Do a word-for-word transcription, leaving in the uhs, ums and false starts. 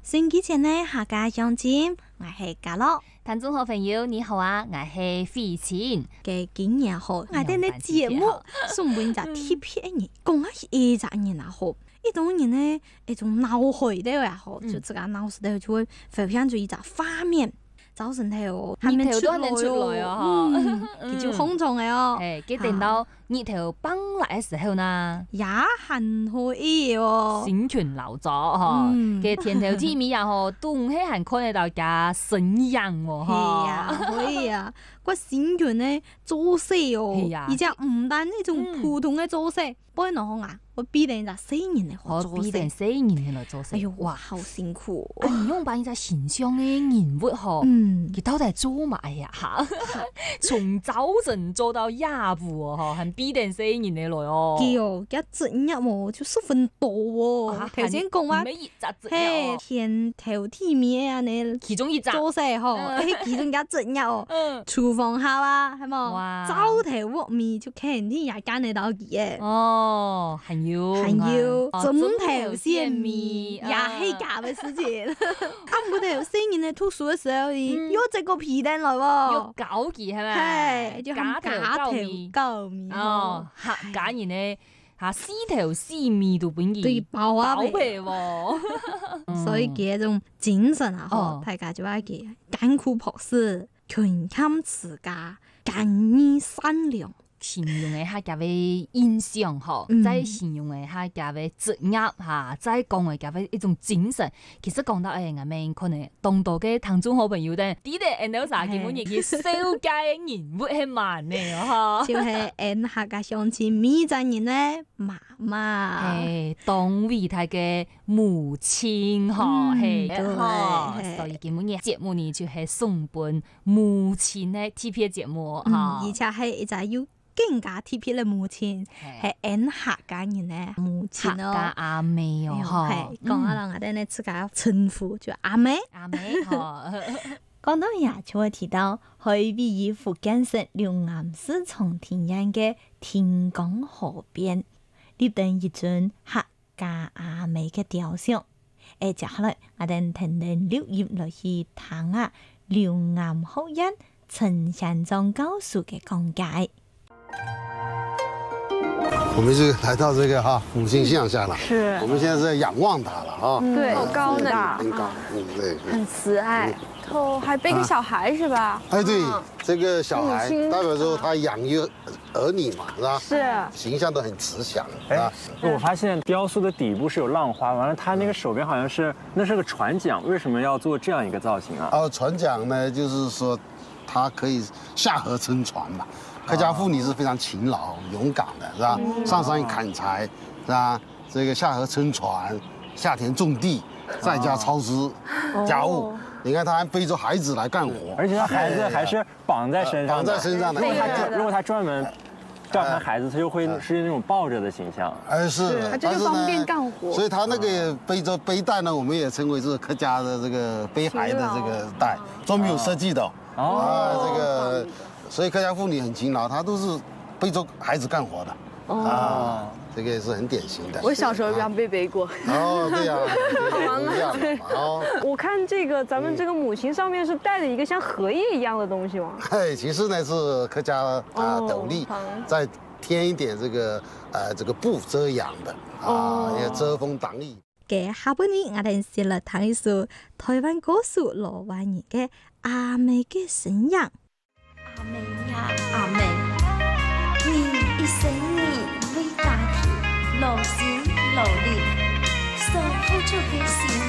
星期前呢，客家相親，我係嘉樂。 聽眾好朋友你好啊，我係費晴。 嘅今年好，我哋呢節目送本隻貼片嘅，講下一隻人啊好，一種人呢，一種腦海的也好，就這個腦時代就會浮現出一隻畫面。早晨頭， 日頭都能出來哦， 佢就轟動嘅哦。 誒，佢等到日頭崩來嘅時候呢， 也很可以哦。 心存老咗嗬，嘅天頭之面也好，都唔係很看得到嘅身影喎。 係啊，可以啊，個心存呢做事哦，而且唔單呢種普通嘅做事，不然講啊，我必定就四年嚟做事， 我必定四年嚟嚟做事。 哎呦，哇，好辛苦。 你用把呢隻形象嘅人物嗬，佢到底做乜呀？嚇，從早晨做到下午哦，係必定四年嚟來哦。 叫一整日喎，就十分多喎。頭先講話，嘿，天頭地面啊，你其中一隻做事嗬，其中一整日哦，廚房下啊，係冇？早頭鑊面就肯定也揀得到嘅。 哦，還有還有枕頭線面也係假嘅事情。啊，我哋有新人嚟讀書嘅時候，要這個皮蛋來喎， 要搞記係咪？ 係，就假頭舊面哦，客家人咧嚇四頭四面都本意對包啊包皮喎， 所以嘅一種精神啊，嗬，大家就話嘅艱苦樸實、勤儉持家、簡易善良。 形容一下家嘅印象嗬，嗯、再形容一下家嘅職業嚇，再講一家嘅一種精神。其實講到誒，我們可能當到嘅聽眾好朋友咧，啲哋 N L 啥基本亦係少界人物係慢嘅嗬， 就係 N 客家鄉親咪陣人咧，媽媽， 誒，當為佢嘅母親嗬，係嗬，所以基本嘅節目呢就係送本母親嘅 T P 節目嚇， 而且係一隻要。更加貼切嘅母親係 N 客家人咧，母親咯， 客家阿妹哦， 係講下啦，我哋呢自家稱呼就阿妹， 阿妹嗬。 講到也就會提到，喺位於福建省龍岩市松田縣嘅天江河邊，立定一尊客家阿妹嘅雕像。誒，接下來我哋停停留意落去聽下龍岩學院陳先莊教授嘅講解。 我們就來到這個哈母親像下了， 是， 我們現在是在仰望它了啊， 對，好高的， 很高，嗯，對， 很慈愛，頭還背個小孩是吧？ 哎，對，這個小孩代表說他養育兒女嘛，是吧？ 是， 形象都很慈祥，啊。 我發現雕塑的底部是有浪花，完了，他那個手邊好像是，那是個船槳，為什麼要做這樣一個造型啊？ 哦，船槳呢，就是說，它可以下河撐船嘛。客家婦女是非常勤勞、勇敢的，是吧？上山砍柴，是吧？這個下河撐船，下田種地，在家操持家務。你看，他還背着孩子來幹活， 而且他孩子還是綁在身上， 綁在身上的。 如果他如果他專門照看孩子，他就會是那種抱着的形象。 哎，是， 他這就方便幹活。 所以他那個背着背帶呢，我們也稱為是客家的這個背孩的這個帶，專門有設計的。哦，這個。所以客家婦女很勤勞，她都是背着孩子幹活的。哦，啊，這個也是很典型的。 我小時候這樣被背過。 哦，對呀，不一樣嘛。哦， 我看這個咱們這個母親上面是帶着一個像荷葉一樣的東西嗎？ 嘿，其實呢是客家啊斗笠，再添一點這個呃這個布遮陽的啊，也遮風擋雨。 嘅下半年我哋先嚟睇一首台灣歌手羅婉儀嘅《阿妹嘅身影》。 阿妹呀，阿妹，你一生你為家庭勞心勞力，所付出的心